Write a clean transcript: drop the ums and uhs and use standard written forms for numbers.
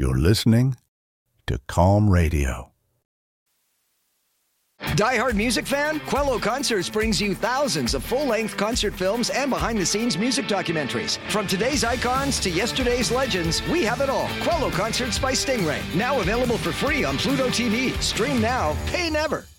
You're listening to Calm Radio. Die Hard music fan? Quello Concerts brings you thousands of full-length concert films and behind-the-scenes music documentaries. From today's icons to yesterday's legends, we have it all. Quello Concerts by Stingray. Now available for free on Pluto TV. Stream now, pay never.